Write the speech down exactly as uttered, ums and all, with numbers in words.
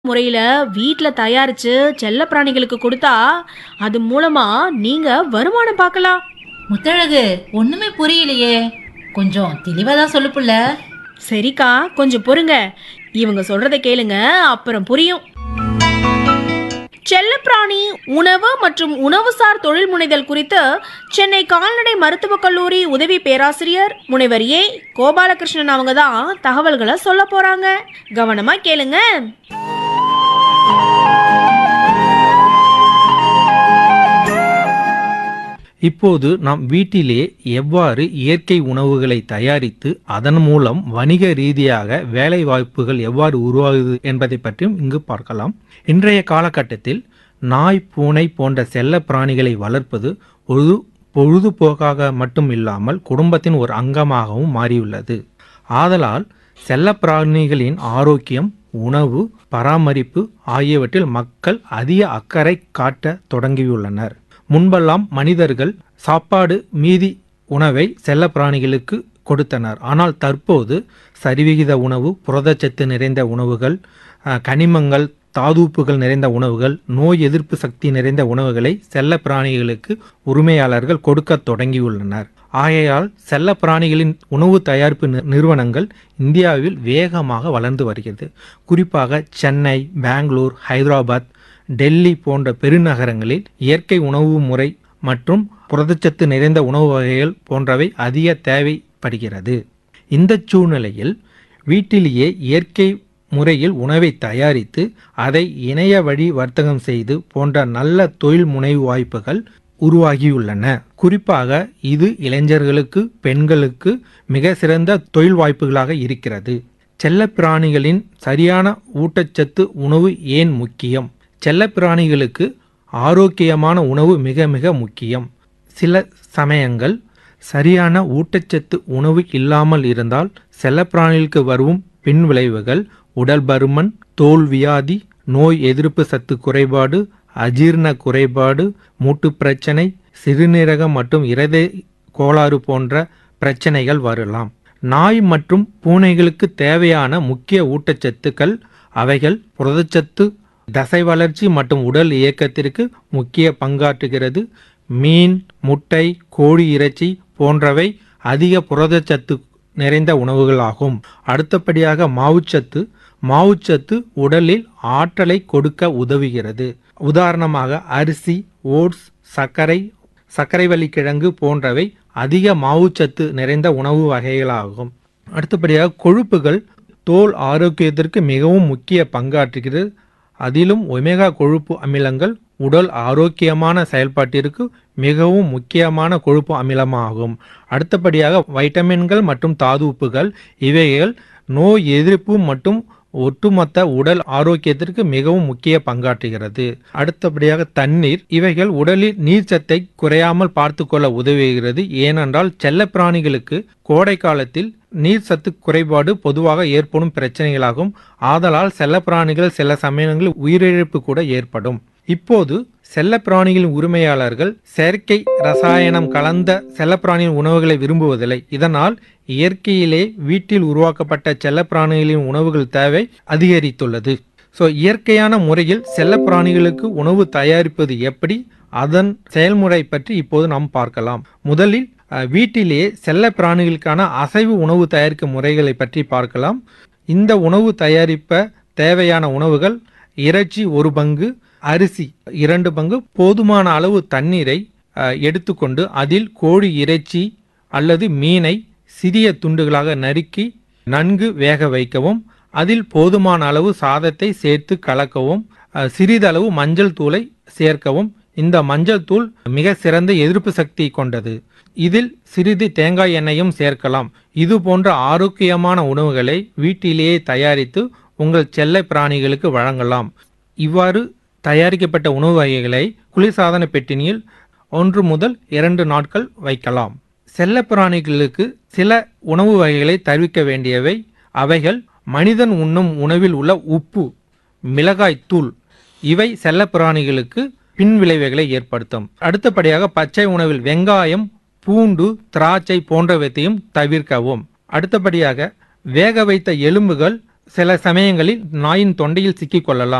முறையில வீட்ல தயாரிச்சு செல்ல பிராணிகளுக்கு கொடுத்தா அது மூலமா நீங்க வருமானம் பார்க்கலாம். முத்தழகு, ஒண்ணுமே புரியலையே. கொஞ்சம் தெளிவாதான் சொல்லு புள்ள. சரிக்கா, கொஞ்சம் பொறுங்க. இவங்க சொல்றத கேளுங்க, அப்புறம் புரியும். செல்லப்பிராணி உணவு மற்றும் உணவுசார் தொழில் முனைதல் குறித்து சென்னை கால்நடை மருத்துவக் கல்லூரி உதவி பேராசிரியர் முனைவர் ஏ கோபாலகிருஷ்ணன் அவங்க தான் தகவல்களை சொல்ல போறாங்க. கவனமா கேளுங்க. இப்போது நாம் வீட்டிலே எவ்வாறு இயற்கை உணவுகளை தயாரித்து அதன் மூலம் வணிக ரீதியாக வேலை வாய்ப்புகள் எவ்வாறு உருவாகுது என்பதை பற்றியும் இங்கு பார்க்கலாம். இன்றைய காலகட்டத்தில் நாய், பூனை போன்ற செல்ல பிராணிகளை வளர்ப்பது ஒரு பொழுதுபோக்காக மட்டும் இல்லாமல் குடும்பத்தின் ஒரு அங்கமாகவும் மாறியுள்ளது. ஆதலால் செல்ல பிராணிகளின் ஆரோக்கியம், உணவு, பராமரிப்பு ஆகியவற்றில் மக்கள் அதிக அக்கறை காட்ட தொடங்கியுள்ளனர். முன்பெல்லாம் மனிதர்கள் சாப்பாடு மீதி உணவை செல்ல பிராணிகளுக்கு கொடுத்தனர். ஆனால் தற்போது சரிவிகித உணவு, புரதச்சத்து நிறைந்த உணவுகள், கனிமங்கள், தாதுப்புகள் நிறைந்த உணவுகள், நோய் எதிர்ப்பு சக்தி நிறைந்த உணவுகளை செல்ல பிராணிகளுக்கு உரிமையாளர்கள் கொடுக்க தொடங்கியுள்ளனர். ஆகையால் செல்ல பிராணிகளின் உணவு தயாரிப்பு நிறுவனங்கள் இந்தியாவில் வேகமாக வளர்ந்து வருகிறது. குறிப்பாக சென்னை, பெங்களூர், ஹைதராபாத், டெல்லி போன்ற பெருநகரங்களில் இயற்கை உணவு முறை மற்றும் புரதச்சத்து நிறைந்த உணவு வகைகள் போன்றவை அதிக தேவைப்படுகிறது. இந்த சூழ்நிலையில் வீட்டிலேயே இயற்கை முறையில் உணவை தயாரித்து அதை இணைய வழி வர்த்தகம் செய்து போன்ற நல்ல தொழில் முனைவு வாய்ப்புகள் உருவாகியுள்ளன. குறிப்பாக இது இளைஞர்களுக்கு, பெண்களுக்கு மிக சிறந்த தொழில் வாய்ப்புகளாக இருக்கிறது. செல்லப்பிராணிகளின் சரியான ஊட்டச்சத்து உணவு ஏன் முக்கியம்? செல்லப்பிராணிகளுக்கு ஆரோக்கியமான உணவு மிக மிக முக்கியம். சில சமயங்கள் சரியான ஊட்டச்சத்து உணவு இல்லாமல் இருந்தால் செல்லப்பிராணிகளுக்கு வரும் பின் விளைவுகள் உடல் பருமன், தோல் வியாதி, நோய் எதிர்ப்பு சத்து குறைபாடு, அஜீரண குறைபாடு, மூட்டு பிரச்சனை, சிறுநீரகம் மற்றும் இருதய கோளாறு போன்ற பிரச்சனைகள் வரலாம். நாய் மற்றும் பூனைகளுக்கு தேவையான முக்கிய ஊட்டச்சத்துக்கள் அவைகள் புரதச்சத்து, தசை வளர்ச்சி மற்றும் உடல் இயக்கத்திற்கு முக்கிய பங்காற்றுகிறது. மீன், முட்டை, கோழி இறைச்சி போன்றவை அதிக புரதச்சத்து நிறைந்த உணவுகளாகும். அடுத்தபடியாக மாவுச்சத்து. மாவுச்சத்து உடலில் ஆற்றலை கொடுக்க உதவுகிறது. உதாரணமாக அரிசி, ஓட்ஸ், சர்க்கரை, சர்க்கரைவள்ளி கிழங்கு போன்றவை அதிக மாவுச்சத்து நிறைந்த உணவு வகைகளாகும். அடுத்தபடியாக கொழுப்புகள் தோல் ஆரோக்கியத்திற்கு மிகவும் முக்கிய பங்காற்றுகிறது. அதிலும் ஒமேகா கொழுப்பு அமிலங்கள் உடல் ஆரோக்கியமான செயல்பாட்டிற்கு மிகவும் முக்கியமான கொழுப்பு அமிலமாகும். அடுத்தபடியாக வைட்டமின்கள் மற்றும் தாதுப்புகள், இவைகள் நோய் எதிர்ப்பு மற்றும் ஒட்டுமொத்த உடல் ஆரோக்கியத்திற்கு மிகவும் முக்கிய பங்காற்றுகிறது. அடுத்தபடியாக தண்ணீர். இவைகள் உடலில் நீர்ச்சத்தை குறையாமல் பார்த்து கொள்ள உதவுகிறது. ஏனென்றால் செல்ல பிராணிகளுக்கு கோடை காலத்தில் நீர் சத்து குறைபாடு பொதுவாக ஏற்படும் பிரச்சனைகளாகும். ஆதலால் செல்ல பிராணிகள் சில சமயங்களில் உயிரிழப்பு கூட ஏற்படும். இப்போது செல்ல பிராணிகளின் உரிமையாளர்கள் செயற்கை ரசாயனம் கலந்த செல்லப்பிராணியின் உணவுகளை விரும்புவதில்லை. இதனால் இயற்கையிலே வீட்டில் உருவாக்கப்பட்ட செல்லப்பிராணிகளின் உணவுகள் தேவை அதிகரித்துள்ளது. ஸோ இயற்கையான முறையில் செல்லப்பிராணிகளுக்கு உணவு தயாரிப்பது எப்படி, அதன் செயல்முறை பற்றி இப்போது நாம் பார்க்கலாம். முதலில் வீட்டிலேயே செல்ல பிராணிகளுக்கான அசைவு உணவு தயாரிக்கும் முறைகளை பற்றி பார்க்கலாம். இந்த உணவு தயாரிப்ப தேவையான உணவுகள்: இறைச்சி ஒரு பங்கு, அரிசி இரண்டு பங்கு, போதுமான அளவு தண்ணீரை எடுத்துக்கொண்டு அதில் கோழி இறைச்சி அல்லது மீனை சிறிய துண்டுகளாக நறுக்கி நன்கு வேக வைக்கவும். அதில் போதுமான அளவு சாதத்தை சேர்த்து கலக்கவும். சிறிதளவு மஞ்சள் தூளை சேர்க்கவும். இந்த மஞ்சள் தூள் மிக சிறந்த எதிர்ப்பு சக்தி கொண்டது. இதில் சிறிது தேங்காய் எண்ணெயும் சேர்க்கலாம். இது போன்ற ஆரோக்கியமான உணவுகளை வீட்டிலேயே தயாரித்து உங்கள் செல்ல பிராணிகளுக்கு வழங்கலாம். இவ்வாறு தயாரிக்கப்பட்ட உணவு வகைகளை குளிர்சாதன பெட்டினியில் ஒன்று முதல் இரண்டு நாட்கள் வைக்கலாம். செல்ல பிராணிகளுக்கு சில உணவு வகைகளை தவிர்க்க வேண்டியவை. அவைகள் மனிதன் உண்ணும் உணவில் உள்ள உப்பு, மிளகாய் தூள். இவை செல்ல பிராணிகளுக்கு பின் விளைவுகளை ஏற்படுத்தும். அடுத்தபடியாக பச்சை உணவில் வெங்காயம், பூண்டு, திராட்சை போன்றவற்றையும் தவிர்க்கவும். அடுத்தபடியாக வேக வைத்த எலும்புகள் சில சமயங்களில் நாயின் தொண்டையில் சிக்கிக் கொள்ளலாம்.